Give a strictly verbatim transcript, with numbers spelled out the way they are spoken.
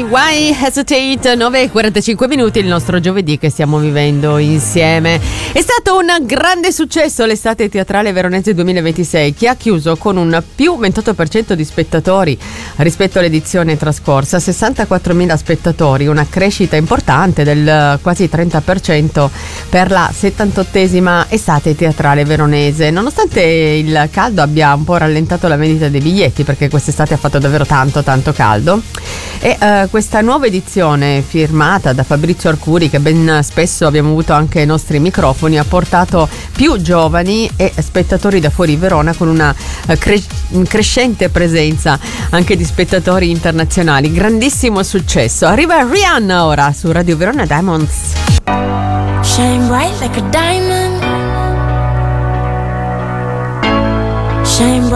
Why Hesitate, nove e quarantacinque minuti, il nostro giovedì che stiamo vivendo insieme. È stato un grande successo l'estate teatrale veronese duemilaventisei, che ha chiuso con un più ventotto per cento di spettatori rispetto all'edizione trascorsa, sessantaquattromila spettatori, una crescita importante del quasi trenta per cento per la settantottesima estate teatrale veronese. Nonostante il caldo abbia un po' rallentato la vendita dei biglietti, perché quest'estate ha fatto davvero tanto tanto caldo, e uh, questa nuova edizione firmata da Fabrizio Arcuri, che ben spesso abbiamo avuto anche ai nostri microfoni, ha portato più giovani e spettatori da fuori Verona, con una uh, cre- crescente presenza anche di spettatori internazionali. Grandissimo successo. Arriva Rihanna ora su Radio Verona Diamonds. Shine bright like a diamond. Shine bright